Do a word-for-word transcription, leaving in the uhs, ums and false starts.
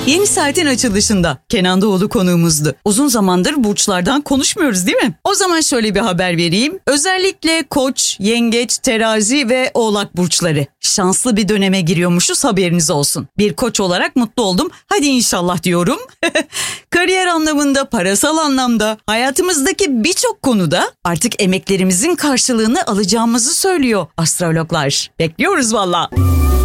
Yeni saatin açılışında Kenan Doğulu konuğumuzdu. Uzun zamandır burçlardan konuşmuyoruz değil mi? O zaman şöyle bir haber vereyim. Özellikle Koç, Yengeç, Terazi ve Oğlak burçları şanslı bir döneme giriyormuşuz, haberiniz olsun. Bir koç olarak mutlu oldum. Hadi inşallah diyorum. Kariyer anlamında, parasal anlamda, hayatımızdaki birçok konuda artık emeklerimizin karşılığını alacağımızı söylüyor astrologlar. Bekliyoruz valla.